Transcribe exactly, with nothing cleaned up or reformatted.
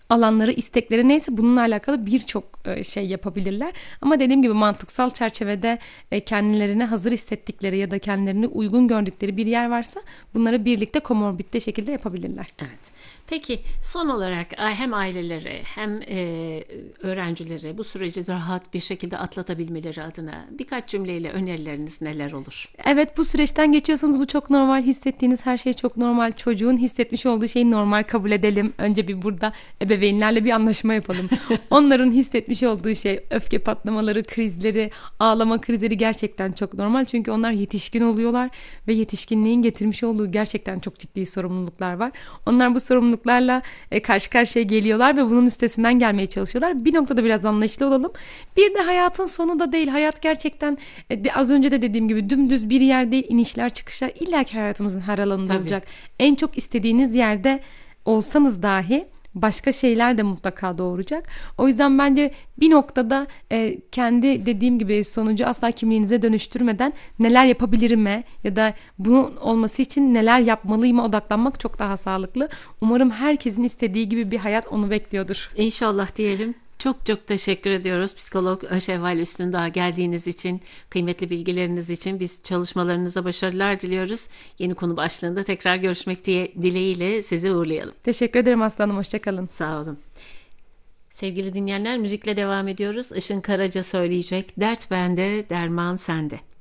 alanları, istekleri neyse bununla alakalı birçok e, şey yapabilirler. Ama dediğim gibi mantıksal çerçevede e, kendilerine hazır hissettikleri ya da kendilerini uygun gördükleri bir yer varsa bunları birlikte komorbidde şekilde yapabilirler. Evet. Peki son olarak hem ailelere hem e, öğrencilere bu süreci rahat bir şekilde atlatabilmeleri adına birkaç cümleyle önerileriniz neler olur? Evet, bu süreçten geçiyorsanız bu çok normal. Hissettiğiniz her şey çok normal. Çocuğun hissetmiş olduğu şeyi normal kabul edelim. Önce bir burada ebeveynlerle bir anlaşma yapalım. Onların hissetmiş olduğu şey öfke patlamaları, krizleri, ağlama krizleri gerçekten çok normal. Çünkü onlar yetişkin oluyorlar ve yetişkinliğin getirmiş olduğu gerçekten çok ciddi sorumluluklar var. Onlar bu sorumluluklarla e, karşı karşıya geliyorlar ve bunun üstesinden gelmeye çalışıyorlar. Bir noktada biraz anlayışlı olalım. Bir de hayatın sonu da değil. Hayat gerçekten e, de, az önce de dediğim gibi dümdüz bir yer değil. İnişler çıkışlar illa ki hayatımızın her alanında Tabii. olacak. En çok istediğiniz yerde olsanız dahi başka şeyler de mutlaka doğuracak. O yüzden bence bir noktada e, kendi dediğim gibi sonucu asla kimliğinize dönüştürmeden neler yapabilirime ya da bunun olması için neler yapmalıyıma odaklanmak çok daha sağlıklı. Umarım herkesin istediği gibi bir hayat onu bekliyordur. İnşallah diyelim. Çok çok teşekkür ediyoruz psikolog Şevval Üstündağ, geldiğiniz için, kıymetli bilgileriniz için. Biz çalışmalarınıza başarılar diliyoruz. Yeni konu başlığında tekrar görüşmek diye, dileğiyle sizi uğurlayalım. Teşekkür ederim aslanım, hoşçakalın. Sağ olun. Sevgili dinleyenler, müzikle devam ediyoruz. Işın Karaca söyleyecek. Dert bende, derman sende.